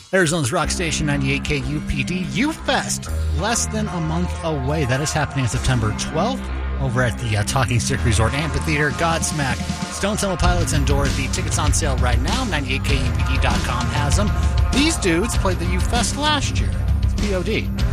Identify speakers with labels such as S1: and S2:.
S1: Arizona's Rock Station 98 KUPD U-Fest, less than a month away. That is happening on September 12th over at the Talking Stick Resort Amphitheater. Godsmack, Stone Temple Pilots, and Dorothy. Tickets on sale right now. 98kupd.com has them. These dudes played the U-Fest last year. It's POD.